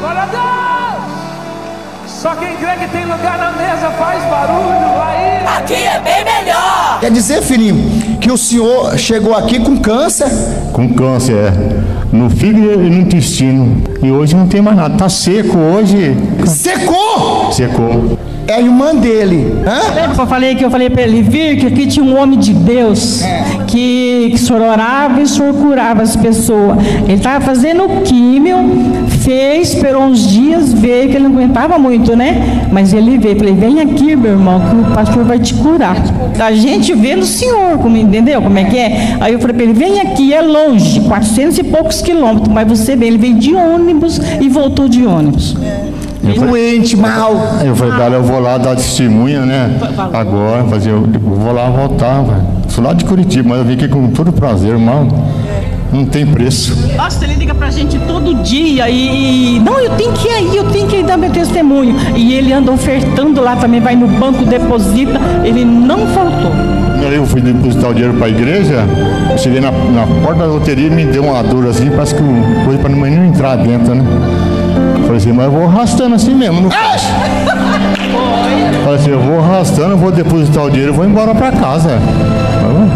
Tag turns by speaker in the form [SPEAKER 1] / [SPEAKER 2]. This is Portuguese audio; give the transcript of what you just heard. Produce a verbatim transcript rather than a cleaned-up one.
[SPEAKER 1] Glória a Deus! Só quem crê que tem lugar na mesa faz barulho aí.
[SPEAKER 2] Aqui é bem melhor.
[SPEAKER 3] Quer dizer, filhinho, que o senhor chegou aqui com câncer?
[SPEAKER 4] Com câncer, é. No fígado e no intestino. E hoje não tem mais nada. Tá seco hoje.
[SPEAKER 3] Secou?
[SPEAKER 4] Secou.
[SPEAKER 3] É a irmã dele. Hã?
[SPEAKER 5] Lembra que eu falei que eu falei para ele vir, que aqui tinha um homem de Deus, que, que o senhor orava e o senhor curava as pessoas. Ele estava fazendo químio, fez, esperou uns dias, veio, que ele não aguentava muito, né? Mas ele veio, falei, vem aqui, meu irmão, que o pastor vai te curar. A gente vê no senhor, como, entendeu como é que é? Aí eu falei para ele, vem aqui, é longe, quatrocentos e poucos quilômetros, mas você vem, ele veio de ônibus e voltou de ônibus.
[SPEAKER 3] Doente, mal.
[SPEAKER 4] Eu falei, cara, eu vou lá dar testemunha, né? Agora, fazer, eu vou lá voltar, velho. Sou lá de Curitiba, mas eu vim aqui com todo prazer, irmão. Não tem preço.
[SPEAKER 5] Nossa, ele liga pra gente todo dia e... Não, eu tenho que ir aí, eu tenho que ir dar meu testemunho. E ele anda ofertando lá também, vai no banco, deposita. Ele não faltou.
[SPEAKER 4] Eu fui depositar o dinheiro para a igreja, eu cheguei na, na porta da loteria e me deu uma dor assim, parece que coisa para não entrar dentro, né? Falei assim, mas eu vou arrastando assim mesmo, não faz. Falei assim, eu vou arrastando, eu vou depositar o dinheiro e vou embora para casa.